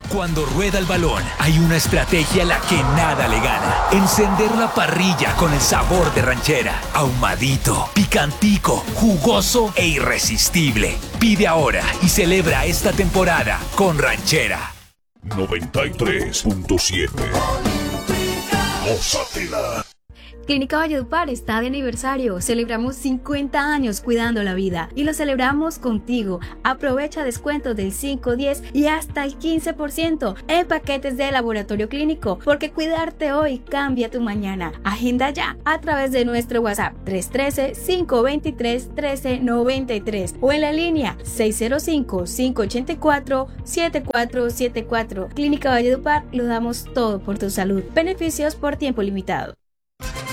Cuando rueda el balón, hay una estrategia a la que nada le gana. Encender la parrilla con el sabor de ranchera. Ahumadito, picantico, jugoso e irresistible. Pide ahora y celebra esta temporada con ranchera. 93.7. Gózatela. Clínica Valledupar está de aniversario. Celebramos 50 años cuidando la vida y lo celebramos contigo. Aprovecha descuentos del 5, 10 y hasta el 15% en paquetes de laboratorio clínico, porque cuidarte hoy cambia tu mañana. Agenda ya a través de nuestro WhatsApp 313-523-1393 o en la línea 605-584-7474. Clínica Valledupar, lo damos todo por tu salud. Beneficios por tiempo limitado.